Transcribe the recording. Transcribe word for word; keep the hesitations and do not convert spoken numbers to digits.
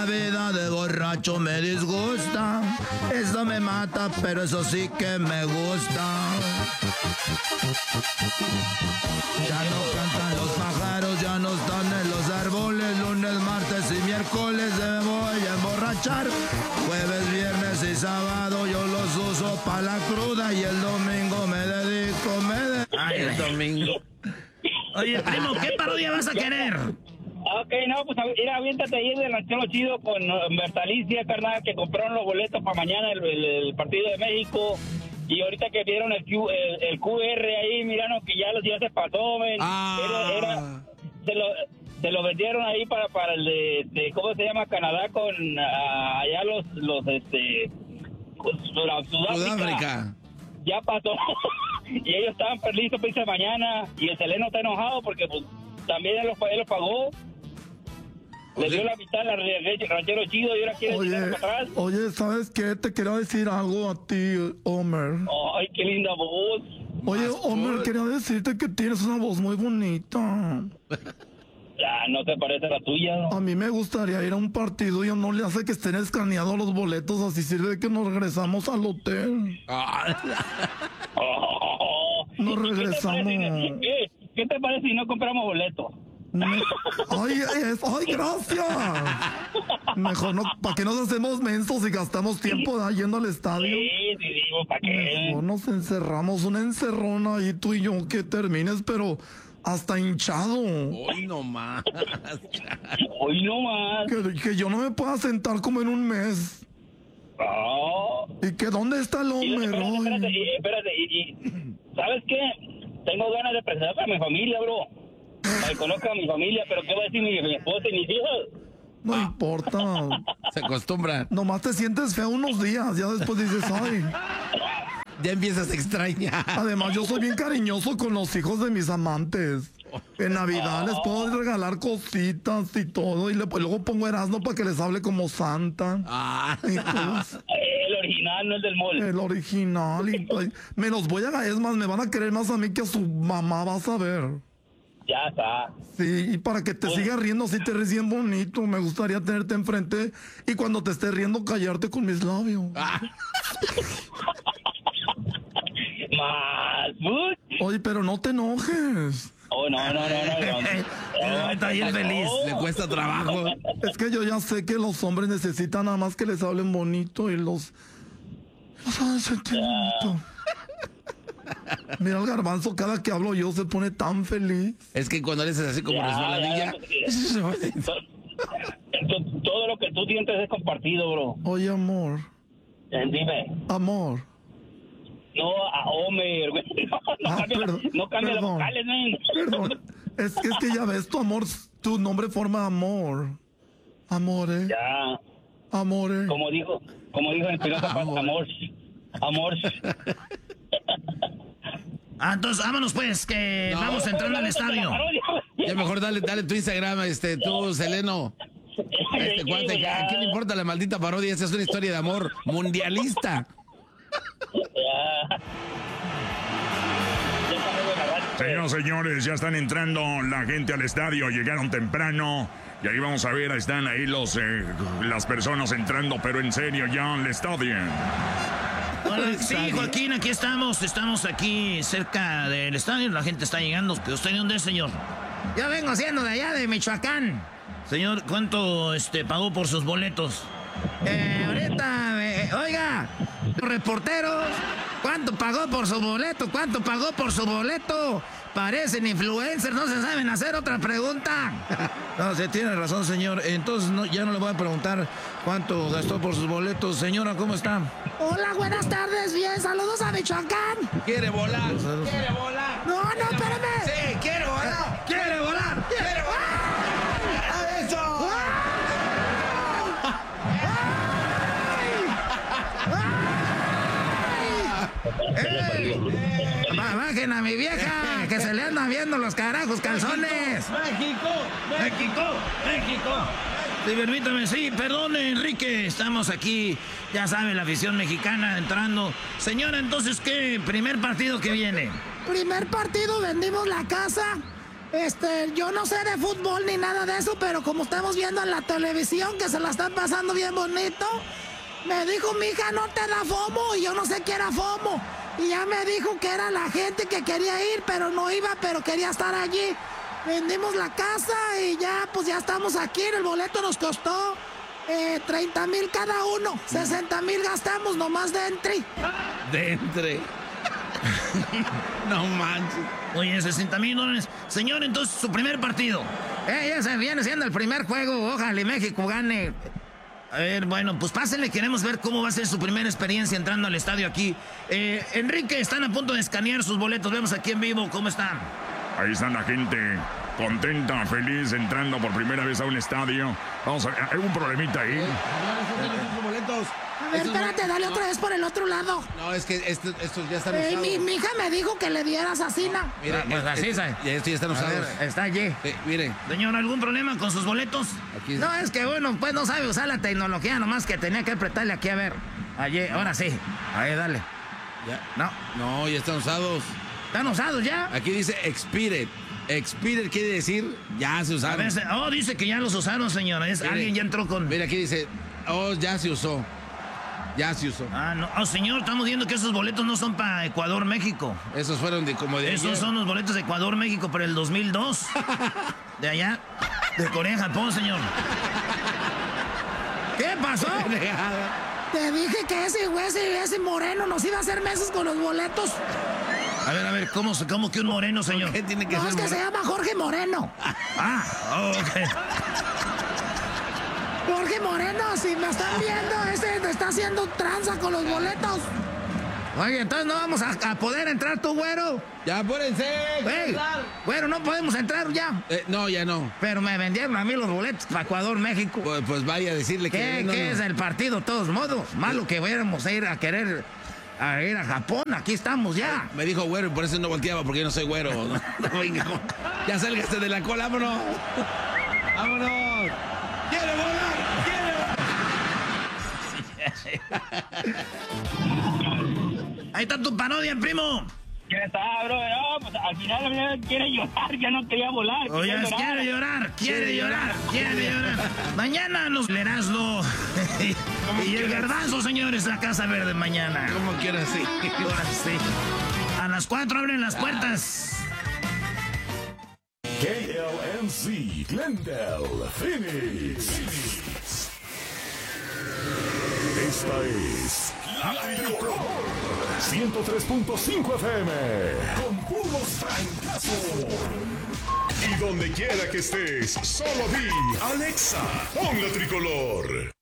la vida de borracho me disgusta. Eso me mata, pero eso sí que me gusta. Ya no cantan los pájaros, ya no están en los árboles. Lunes, martes y miércoles me voy a emborrachar. Jueves, viernes y sábado yo los uso pa' la cruda. Y el domingo me dedico, me dedico. Ay, el domingo. Oye, primo, ¿qué parodia vas a querer? Ok, no, pues mira, aviéntate ahí del ranchero chido con Bertalicia, carnal, que compraron los boletos para mañana el, el, el partido de México. Y ahorita que vieron el, Q, el, el Q R ahí, miraron que ya los días se pasó, men. Ah. Era, era, se, lo, se lo vendieron ahí para, para el de, de, ¿cómo se llama? Canadá con uh, allá los, los, este, Sudáfrica. Sudáfrica. Ya pasó. Y ellos estaban listos para irse mañana. Y el Seleno está enojado porque pues también él lo, él lo pagó. Le dio la mitad al ranchero chido y ahora quiere Oye, tirar para atrás. oye, ¿sabes qué? Te quería decir algo a ti, Homer. Ay, qué linda voz. Oye, Homer, quería decirte que tienes una voz muy bonita. Ya, no te parece la tuya, ¿no? A mí me gustaría ir a un partido y no le hace que estén escaneados los boletos, así sirve que nos regresamos al hotel. Oh. Nos regresamos. ¿Qué te parece, qué, qué te parece si no compramos boletos? Me... Ay, es... ay, gracias. Mejor no, ¿para qué nos hacemos mensos y gastamos tiempo da, yendo al estadio? Sí, sí, digo, ¿para qué? Mejor nos encerramos, una encerrona ahí tú y yo, que termines, pero hasta hinchado. Hoy no más. Hoy no más. Que, que yo no me pueda sentar como en un mes. Oh. ¿Y que dónde está el hombre? Espérate, espérate, y, espérate y, y, ¿sabes qué? Tengo ganas de presentar a mi familia, bro. Para que conozca a mi familia, pero ¿qué va a decir mi, mi esposa y mis hijos? No importa. Se acostumbra. Nomás te sientes feo unos días, ya después dices, ay. Ya empiezas a extrañar. Además, yo soy bien cariñoso con los hijos de mis amantes. En Navidad les puedo regalar cositas y todo, y le, luego pongo Erasmo para que les hable como Santa. Ah. Y pues, el original, no el del mall. el original. Y, pues, me los voy a... Es más, me van a querer más a mí que a su mamá, vas a ver. Ya está. Sí, y para que te Oh. sigas riendo, así te ríes bien bonito. Me gustaría tenerte enfrente y cuando te estés riendo, callarte con mis labios. Ah. Más. Uh. Oye, pero no te enojes. Oh, no, no, no, no. no. No, está bien feliz. Le cuesta trabajo. Es que yo ya sé que los hombres necesitan nada más que les hablen bonito y los... los hagan sentir bonito. Mira el Garbanzo, cada que hablo yo se pone tan feliz. Es que cuando eres así como Ya, resbaladilla. ya, todo, todo lo que tú sientes es compartido, bro. Oye, amor. Eh, dime. Amor. No, a Homer, güey. No, no Ah, cambia, perdón, no cambia los perdón, vocales, men. Perdón. Es, es que ya ves, tu amor, tu nombre forma amor. Amore. Ya. Amore. Como dijo, como dijo el piloto, amor. Amor. Amor. Ah, entonces vámonos pues, que No, vamos entrando al estadio. Ya mejor dale, dale tu Instagram, este, tú, Seleno. Este cuate, ¿qué, ¿qué le importa la maldita parodia? Esa es una historia de amor mundialista. Señoras y señores, ya están entrando la gente al estadio, llegaron temprano. Y ahí vamos a ver, ahí están ahí los, eh, las personas entrando, pero en serio ya al estadio. Hola, sí, Joaquín, aquí estamos, estamos aquí cerca del estadio, la gente está llegando. ¿Usted de dónde es, señor? Yo vengo siendo de allá, de Michoacán. Señor, ¿cuánto este, pagó por sus boletos? Eh, ahorita, eh, oiga, reporteros, ¿cuánto pagó por su boleto? ¿Cuánto pagó por su boleto? Parecen influencers, no se saben hacer otra pregunta. No, se tiene razón, señor. Entonces no, ya no le voy a preguntar cuánto gastó por sus boletos. Señora, ¿cómo está? Hola, buenas tardes, bien, saludos a Michoacán. ¿Quiere volar? ¿Quiere volar? No, no, espérame. Sí, quiere volar. ¡Quiere volar! ¡Quiere volar! ¡A eso! ¡Eh! Va, bajen a mi vieja, que se le andan viendo los carajos calzones. México, México, México. Sí, permítame, sí, perdone, Enrique, estamos aquí, ya sabe, la afición mexicana entrando. Señora, entonces, ¿qué primer partido que viene? Primer partido, vendimos la casa Este, yo no sé de fútbol ni nada de eso, pero como estamos viendo en la televisión que se la están pasando bien bonito, me dijo, mi hija no te da FOMO, y yo no sé qué era FOMO. Y ya me dijo que era la gente que quería ir, pero no iba, pero quería estar allí. Vendimos la casa y ya, pues ya estamos aquí. El boleto nos costó eh, treinta mil cada uno. sesenta mil gastamos nomás de entry. De entry. No manches. Oye, sesenta mil dólares. Señor, entonces, su primer partido. Eh, ya se viene siendo el primer juego. Ojalá y México gane. A ver, bueno, pues pásenle. Queremos ver cómo va a ser su primera experiencia entrando al estadio aquí. Eh, Enrique, están a punto de escanear sus boletos. Vemos aquí en vivo cómo están. Ahí están la gente contenta, feliz, entrando por primera vez a un estadio. Vamos a ver, hay un problemita ahí. Señores, estos son los boletos. A ver, Estos espérate, boletos- dale otra vez por el otro lado. No, es que estos, estos ya están Eh, usados. mi, mi hija me dijo que le dieras así, ¿no? Mire, Ah, pues eh, así, eh, ¿sabe? ya estos ya están A usados. ver, está allí. Sí, miren, Señor, ¿algún problema con sus boletos? aquí No, es que bueno, pues no sabe usar la tecnología, nomás que tenía que apretarle aquí a ver. Allí, ahora sí. Ahí, dale. ya. No, No, ya están usados. ¿están usados ya? Aquí dice expired. Expired quiere decir ya se A usaron. ver, se- oh, dice que ya los usaron, señor. Es, Mire. alguien ya entró con... Mira, aquí dice, oh, ya se usó. Ya se usó. Ah, no. Oh, señor, estamos viendo que esos boletos no son para Ecuador, México. Esos fueron de como de Esos ayer. son los boletos de Ecuador, México, para el dos mil dos. De allá, de Corea, Japón, señor. ¿Qué pasó? Te dije que ese güey, ese, ese moreno nos iba a hacer meses con los boletos. A ver, a ver, ¿cómo, se- cómo que un moreno, señor? ¿Qué tiene que No, ser? es que se moreno? llama Jorge Moreno. Ah, oh, ok. Jorge Moreno, si me están viendo, ese te está haciendo tranza con los boletos. Oye, entonces no vamos a, a poder entrar, tú, güero. Ya, apúrense. Ey, güero, no podemos entrar ya. Eh, no, ya no. Pero me vendieron a mí los boletos para Ecuador, México. Pues, pues vaya a decirle que... ¿Qué, no, qué no. es el partido, de todos modos? Malo que fuéramos a ir a querer a ir a Japón. Aquí estamos ya. Me dijo güero y por eso no volteaba, porque yo no soy güero. No, venga, ya sálgase de la cola, vámonos. Vámonos. ¡Quiere volar! ¡Quiere! Ahí está tu parodia, primo. ¿Qué está, bro? No, pues al final ya quiere llorar, ya no quería volar. Oye, quería llorar. quiere llorar, quiere llorar, quiere llorar. Mañana nos Erasmo y el Garbanzo, señores, la Casa Verde mañana. ¿Cómo quieras, sí? Ahora sí. A las cuatro abren las puertas. K L M C Glendale, Phoenix. Esta es La Tricolor ciento tres punto cinco F M con puros francazos. Y donde quiera que estés, solo di Alexa, pon La Tricolor.